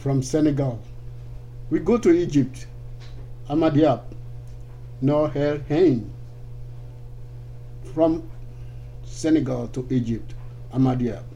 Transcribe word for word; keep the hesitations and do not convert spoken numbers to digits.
from Senegal. We go to Egypt, Ahmad Diab, Noor El Ain. From Senegal to Egypt, Ahmad Diab.